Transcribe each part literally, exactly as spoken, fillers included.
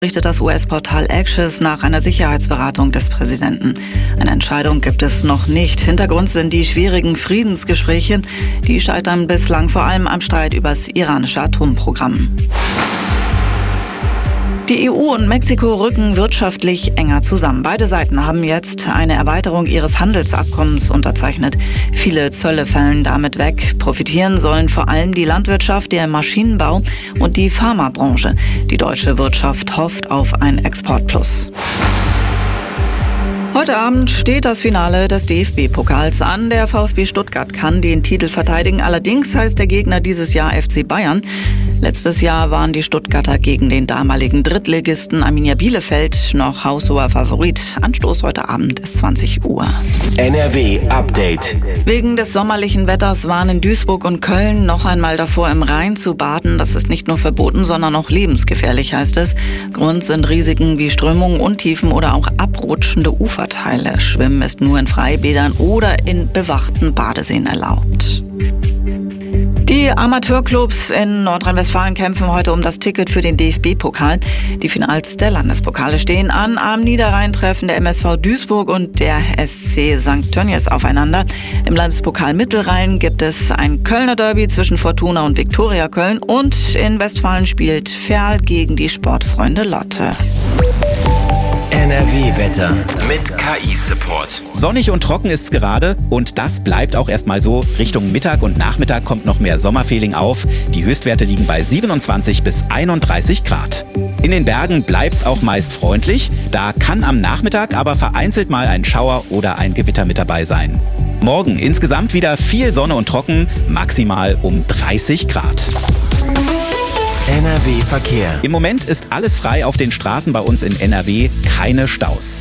Berichtet das U S-Portal Axios nach einer Sicherheitsberatung des Präsidenten. Eine Entscheidung gibt es noch nicht. Hintergrund sind die schwierigen Friedensgespräche. Die scheitern bislang vor allem am Streit über das iranische Atomprogramm. Die E U und Mexiko rücken wirtschaftlich enger zusammen. Beide Seiten haben jetzt eine Erweiterung ihres Handelsabkommens unterzeichnet. Viele Zölle fallen damit weg. Profitieren sollen vor allem die Landwirtschaft, der Maschinenbau und die Pharmabranche. Die deutsche Wirtschaft hofft auf ein Exportplus. Heute Abend steht das Finale des D F B-Pokals an. Der VfB Stuttgart kann den Titel verteidigen. Allerdings heißt der Gegner dieses Jahr F C Bayern. Letztes Jahr waren die Stuttgarter gegen den damaligen Drittligisten Arminia Bielefeld noch haushoher Favorit. Anstoß heute Abend ist zwanzig Uhr. N R W Update. Wegen des sommerlichen Wetters warnen Duisburg und Köln noch einmal davor, im Rhein zu baden. Das ist nicht nur verboten, sondern auch lebensgefährlich, heißt es. Grund sind Risiken wie Strömungen, Untiefen oder auch abrutschende Uferteile. Schwimmen ist nur in Freibädern oder in bewachten Badeseen erlaubt. Die Amateurclubs in Nordrhein-Westfalen kämpfen heute um das Ticket für den D F B-Pokal. Die Finals der Landespokale stehen an. Am Niederrhein treffen der M S V Duisburg und der S C Sankt Tönnies aufeinander. Im Landespokal Mittelrhein gibt es ein Kölner Derby zwischen Fortuna und Viktoria Köln. Und in Westfalen spielt Ferl gegen die Sportfreunde Lotte. N R W-Wetter mit K I-Support. Sonnig und trocken ist's gerade und das bleibt auch erstmal so. Richtung Mittag und Nachmittag kommt noch mehr Sommerfeeling auf. Die Höchstwerte liegen bei siebenundzwanzig bis einunddreißig Grad. In den Bergen bleibt's auch meist freundlich. Da kann am Nachmittag aber vereinzelt mal ein Schauer oder ein Gewitter mit dabei sein. Morgen insgesamt wieder viel Sonne und trocken, maximal um dreißig Grad. N R W-Verkehr. Im Moment ist alles frei auf den Straßen bei uns in N R W, keine Staus.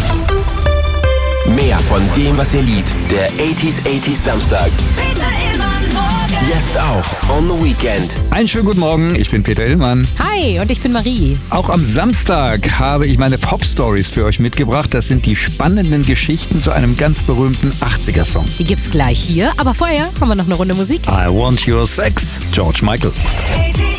Mehr von dem, was ihr liebt. Der achtziger achtziger Samstag. Jetzt auch on the Weekend. Einen schönen guten Morgen, ich bin Peter Illmann. Hi, und ich bin Marie. Auch am Samstag habe ich meine Pop-Stories für euch mitgebracht. Das sind die spannenden Geschichten zu einem ganz berühmten achtziger-Song. Die gibt's gleich hier, aber vorher haben wir noch eine Runde Musik. I Want Your Sex, George Michael.